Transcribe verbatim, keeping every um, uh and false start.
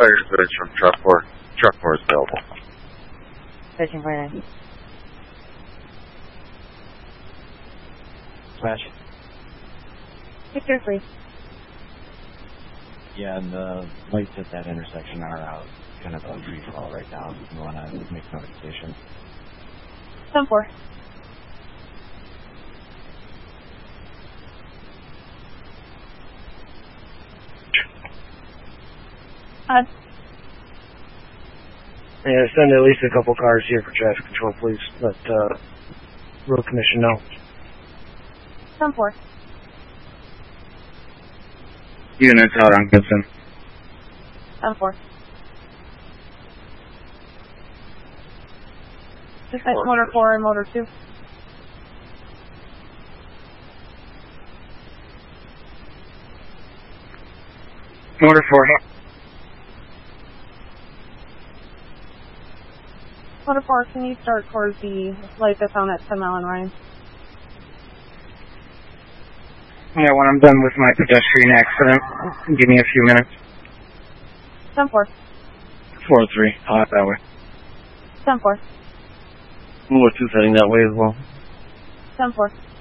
fire footage from truck four. Truck four is available. Station forty-nine. Smash. Victor three. Yeah, and the lights at that intersection are out. Kind of a free for all right now. If you want to make notification. ten four. Uh, Yeah, send at least a couple cars here for traffic control, please. Let uh, road commission know. ten four. Units out on Gibson. ten four. Just like motor four and motor two. Motor four. Motor four, can you start towards the light that's on at ten mile and Ryan? Yeah, when I'm done with my pedestrian accident, give me a few minutes. ten four. four three, I'll have that way. ten four. Motor two heading that way as well. ten four.